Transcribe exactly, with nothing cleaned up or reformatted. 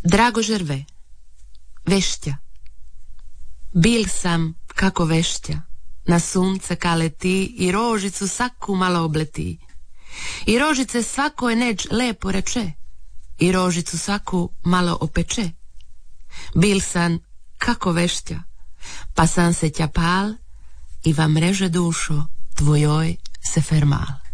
Drago žrve, veštja. Bil sam kako veštja, na sunce ka leti i rožicu saku malo obleti. I rožice svakoj neđ lepo reče, i rožicu svaku malo opeče. Bil sam kako veštja, pa sam se ťa pál i va mreže dušo tvojoj se fermal.